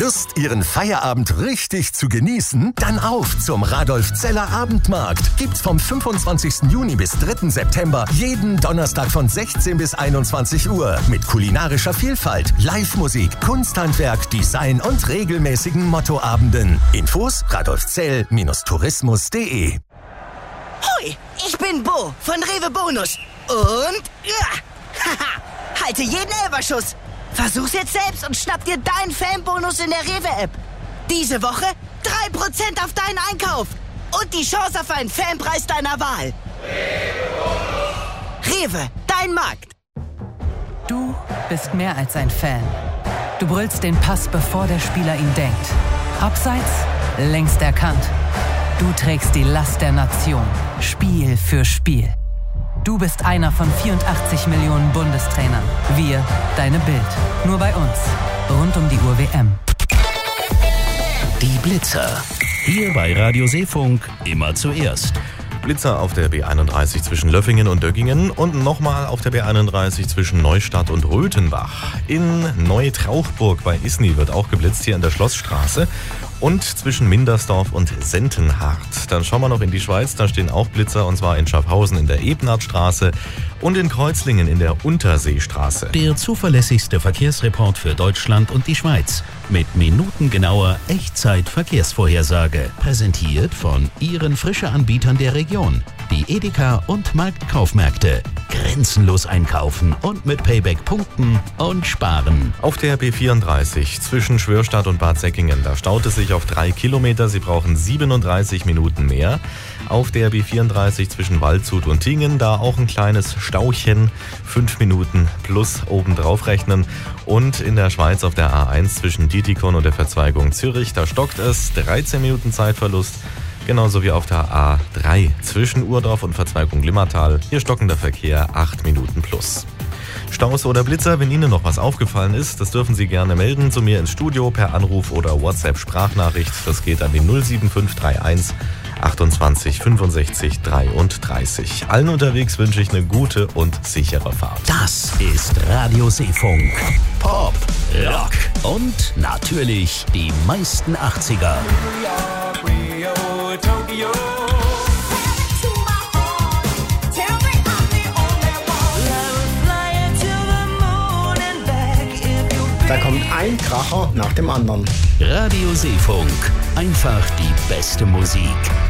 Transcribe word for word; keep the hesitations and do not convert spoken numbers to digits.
Lust, Ihren Feierabend richtig zu genießen? Dann auf zum Radolf-Zeller Abendmarkt. Gibt's vom fünfundzwanzigsten Juni bis dritten September jeden Donnerstag von sechzehn bis einundzwanzig Uhr mit kulinarischer Vielfalt, Live-Musik, Kunsthandwerk, Design und regelmäßigen Mottoabenden. Infos radolfzell Tourismus punkt de. Hoi, ich bin Bo von Rewe Bonus. Und ja, haha, halte jeden Elberschuss. Versuch's jetzt selbst und schnapp dir deinen Fanbonus in der Rewe-App. Diese Woche drei Prozent auf deinen Einkauf. Und die Chance auf einen Fanpreis deiner Wahl. Rewe, dein Markt. Du bist mehr als ein Fan. Du brüllst den Pass, bevor der Spieler ihn denkt. Abseits, längst erkannt. Du trägst die Last der Nation, Spiel für Spiel. Du bist einer von vierundachtzig Millionen Bundestrainern. Wir, deine Bild. Nur bei uns. Rund um die Uhr W M. Die Blitzer. Hier bei Radio Seefunk immer zuerst. Blitzer auf der B einunddreißig zwischen Löffingen und Döggingen und nochmal auf der B einunddreißig zwischen Neustadt und Röthenbach. In Neutrauchburg bei Isny wird auch geblitzt, hier in der Schlossstraße. Und zwischen Mindersdorf und Sentenhardt. Dann schauen wir noch in die Schweiz, da stehen auch Blitzer, und zwar in Schaffhausen in der Ebnardstraße und in Kreuzlingen in der Unterseestraße. Der zuverlässigste Verkehrsreport für Deutschland und die Schweiz. Mit minutengenauer Echtzeit-Verkehrsvorhersage. Präsentiert von Ihren Frische-Anbietern der Region. Die Edeka und Marktkaufmärkte. Grenzenlos einkaufen und mit Payback punkten und sparen. Auf der B vierunddreißig zwischen Schwörstadt und Bad Säckingen, da staut es sich auf drei Kilometer. Sie brauchen siebenunddreißig Minuten mehr. Auf der B vierunddreißig zwischen Waldshut und Tingen, da auch ein kleines Stauchen. Fünf Minuten plus obendrauf rechnen. Und in der Schweiz auf der A eins zwischen Dietikon und der Verzweigung Zürich, da stockt es. dreizehn Minuten Zeitverlust. Genauso wie auf der A drei zwischen Urdorf und Verzweigung Limmatal. Hier stockender Verkehr acht Minuten plus. Staus oder Blitzer, wenn Ihnen noch was aufgefallen ist, das dürfen Sie gerne melden zu mir ins Studio per Anruf oder WhatsApp-Sprachnachricht. Das geht an die null sieben fünf drei eins achtundzwanzig fünfundsechzig dreiunddreißig. Allen unterwegs wünsche ich eine gute und sichere Fahrt. Das ist Radio Seefunk. Pop, Rock und natürlich die meisten achtziger. Da kommt ein Kracher nach dem anderen. Radio Seefunk. Einfach die beste Musik.